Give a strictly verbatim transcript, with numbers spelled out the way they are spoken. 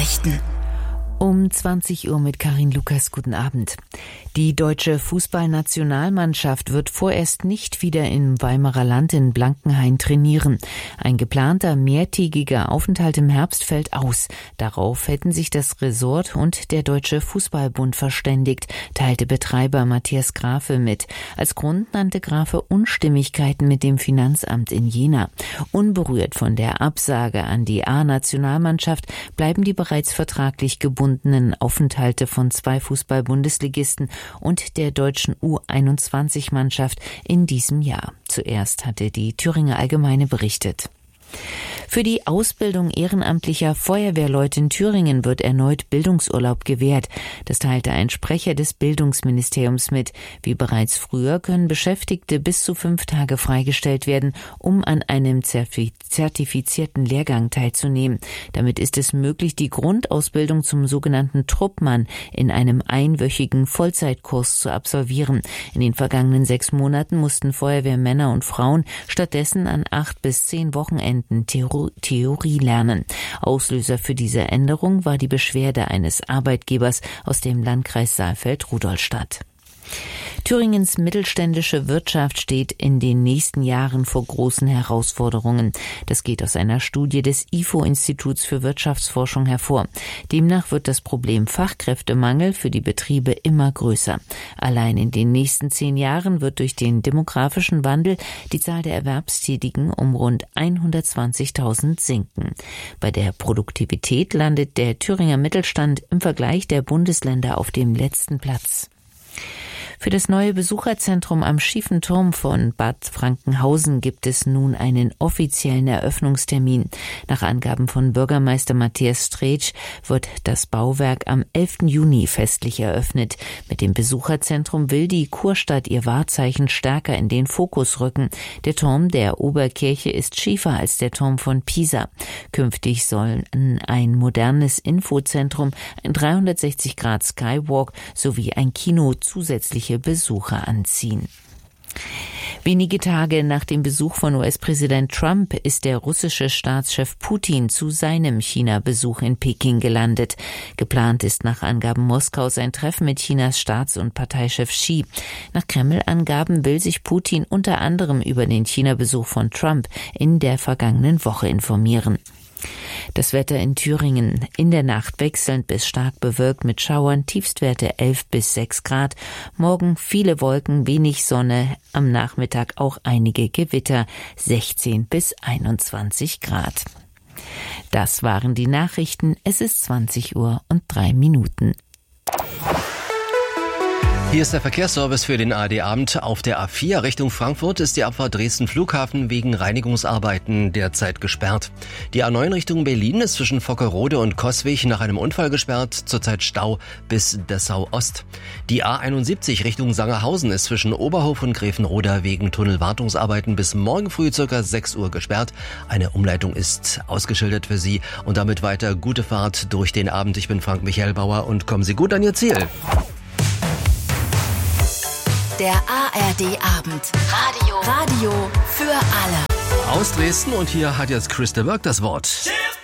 Nachrichten. Um zwanzig Uhr mit Karin Lukas. Guten Abend. Die deutsche Fußballnationalmannschaft wird vorerst nicht wieder im Weimarer Land in Blankenhain trainieren. Ein geplanter mehrtägiger Aufenthalt im Herbst fällt aus. Darauf hätten sich das Resort und der Deutsche Fußballbund verständigt, teilte Betreiber Matthias Grafe mit. Als Grund nannte Grafe Unstimmigkeiten mit dem Finanzamt in Jena. Unberührt von der Absage an die A-Nationalmannschaft bleiben die bereits vertraglich gebundenen Aufenthalte von zwei Fußball-Bundesligisten und der deutschen U einundzwanzig-Mannschaft in diesem Jahr. Zuerst hatte die Thüringer Allgemeine berichtet. Für die Ausbildung ehrenamtlicher Feuerwehrleute in Thüringen wird erneut Bildungsurlaub gewährt. Das teilte ein Sprecher des Bildungsministeriums mit. Wie bereits früher können Beschäftigte bis zu fünf Tage freigestellt werden, um an einem zertifizierten Lehrgang teilzunehmen. Damit ist es möglich, die Grundausbildung zum sogenannten Truppmann in einem einwöchigen Vollzeitkurs zu absolvieren. In den vergangenen sechs Monaten mussten Feuerwehrmänner und Frauen stattdessen an acht bis zehn Wochenenden Theorie Theorie lernen. Auslöser für diese Änderung war die Beschwerde eines Arbeitgebers aus dem Landkreis Saalfeld-Rudolstadt. Thüringens mittelständische Wirtschaft steht in den nächsten Jahren vor großen Herausforderungen. Das geht aus einer Studie des I F O-Instituts für Wirtschaftsforschung hervor. Demnach wird das Problem Fachkräftemangel für die Betriebe immer größer. Allein in den nächsten zehn Jahren wird durch den demografischen Wandel die Zahl der Erwerbstätigen um rund hundertzwanzigtausend sinken. Bei der Produktivität landet der Thüringer Mittelstand im Vergleich der Bundesländer auf dem letzten Platz. Für das neue Besucherzentrum am Schiefen Turm von Bad Frankenhausen gibt es nun einen offiziellen Eröffnungstermin. Nach Angaben von Bürgermeister Matthias Stretsch wird das Bauwerk am elften Juni festlich eröffnet. Mit dem Besucherzentrum will die Kurstadt ihr Wahrzeichen stärker in den Fokus rücken. Der Turm der Oberkirche ist schiefer als der Turm von Pisa. Künftig sollen ein modernes Infozentrum, ein dreihundertsechzig Grad Skywalk sowie ein Kino zusätzliche Besucher anziehen. Wenige Tage nach dem Besuch von U S-Präsident Trump ist der russische Staatschef Putin zu seinem China-Besuch in Peking gelandet. Geplant ist nach Angaben Moskaus ein Treffen mit Chinas Staats- und Parteichef Xi. Nach Kreml-Angaben will sich Putin unter anderem über den China-Besuch von Trump in der vergangenen Woche informieren. Das Wetter in Thüringen: in der Nacht wechselnd bis stark bewölkt mit Schauern, Tiefstwerte elf bis sechs Grad. Morgen viele Wolken, wenig Sonne, am Nachmittag auch einige Gewitter, sechzehn bis einundzwanzig Grad. Das waren die Nachrichten. Es ist zwanzig Uhr und drei Minuten. Hier ist der Verkehrsservice für den A R D-Abend. Auf der A vier Richtung Frankfurt ist die Abfahrt Dresden-Flughafen wegen Reinigungsarbeiten derzeit gesperrt. Die A neun Richtung Berlin ist zwischen Vockerode und Coswig nach einem Unfall gesperrt, zurzeit Stau bis Dessau-Ost. Die A einundsiebzig Richtung Sangerhausen ist zwischen Oberhof und Gräfenroda wegen Tunnelwartungsarbeiten bis morgen früh ca. sechs Uhr gesperrt. Eine Umleitung ist ausgeschildert für Sie und damit weiter gute Fahrt durch den Abend. Ich bin Frank Michael Bauer und kommen Sie gut an Ihr Ziel. Der A R D-Abend. Radio. Radio für alle. Aus Dresden, und hier hat jetzt Chris de Burgh das Wort.